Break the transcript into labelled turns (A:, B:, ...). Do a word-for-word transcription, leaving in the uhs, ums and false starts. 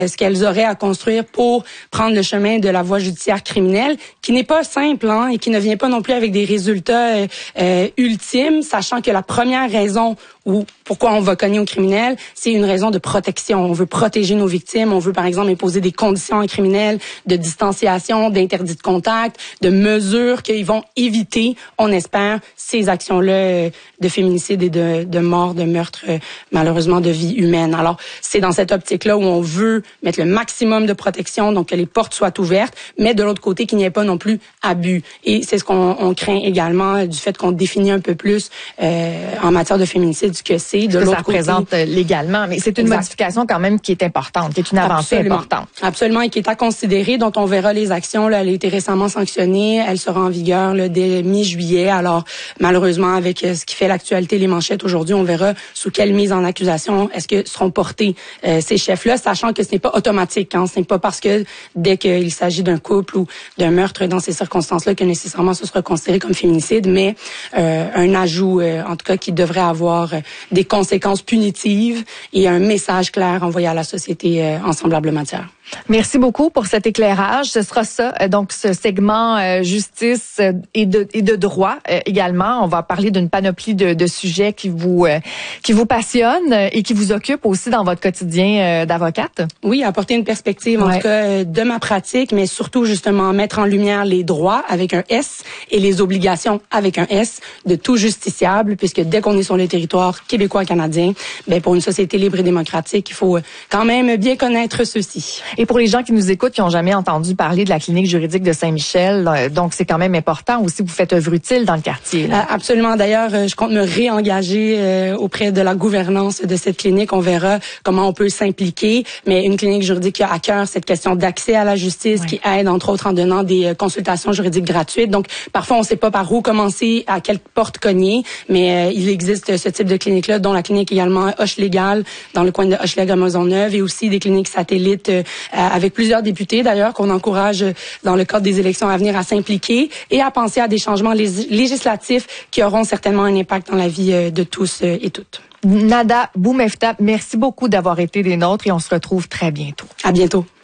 A: ce qu'elles auraient à construire pour prendre le chemin de la voie judiciaire criminelle, qui n'est pas simple hein, et qui ne vient pas non plus avec des résultats euh, euh, ultimes, sachant que la première raison ou pourquoi on va cogner aux criminels, c'est une raison de protection. On veut protéger nos victimes, on veut par exemple imposer des conditions aux criminels de distanciation, d'interdit de contact, de mesures qui vont éviter, on espère, ces actions-là de féminicide et de, de mort, de meurtre, malheureusement de vie humaine. Alors, c'est dans cette optique-là où on veut mettre le maximum de protection, donc que les portes soient ouvertes, mais de l'autre côté, qu'il n'y ait pas non plus abus. Et c'est ce qu'on on craint également du fait qu'on définit un peu plus euh, en matière de féminicide ce que c'est. De
B: ce que
A: l'autre
B: ça
A: côté,
B: représente légalement, mais c'est une
A: exact.
B: modification quand même qui est importante, qui est une avancée
A: Absolument.
B: importante.
A: Absolument, et qui est à considérer, dont on verra les actions. Là, elle a été récemment sanctionnée, elle sera en vigueur là, dès mi-juillet. Alors, malheureusement, avec euh, ce qui fait l'actualité, les manchettes aujourd'hui, on verra sous quelle mise en accusation est-ce que seront portés euh, ces chefs-là, sachant que ce n'est pas automatique. Hein, ce n'est pas parce que dès qu'il s'agit d'un couple ou d'un meurtre dans ces circonstances-là que nécessairement ce sera considéré comme féminicide, mais euh, un ajout, euh, en tout cas, qui devrait avoir euh, des conséquences punitives et un message clair envoyé à la société euh, en semblable matière.
B: Merci beaucoup pour cet éclairage. Ce sera ça, donc ce segment euh, justice euh, et de et de droit euh, également. On va parler d'une panoplie de, de sujets qui vous euh, qui vous passionnent et qui vous occupent aussi dans votre quotidien euh, d'avocate.
A: Oui, apporter une perspective, en
B: ouais.
A: tout cas, euh, de ma pratique, mais surtout justement mettre en lumière les droits avec un S et les obligations avec un S de tout justiciable, puisque dès qu'on est sur le territoire québécois canadien, ben pour une société libre et démocratique, il faut quand même bien connaître ceci.
B: Et pour les gens qui nous écoutent, qui n'ont jamais entendu parler de la clinique juridique de Saint-Michel, donc c'est quand même important aussi, vous faites œuvre utile dans le quartier. Là.
A: Absolument. D'ailleurs, je compte me réengager auprès de la gouvernance de cette clinique. On verra comment on peut s'impliquer, mais une clinique juridique qui a à cœur cette question d'accès à la justice, ouais. qui aide entre autres en donnant des consultations juridiques gratuites. Donc, parfois, on ne sait pas par où commencer, à quelle porte cogner, mais euh, il existe ce type de clinique-là, dont la clinique également Hoche Légal, dans le coin de Hochelaga Maisonneuve, et aussi des cliniques satellites euh, avec plusieurs députés d'ailleurs qu'on encourage dans le cadre des élections à venir à s'impliquer et à penser à des changements lég- législatifs qui auront certainement un impact dans la vie de tous et toutes.
B: Nada Boumeftap, merci beaucoup d'avoir été des nôtres et on se retrouve très bientôt.
A: À bientôt.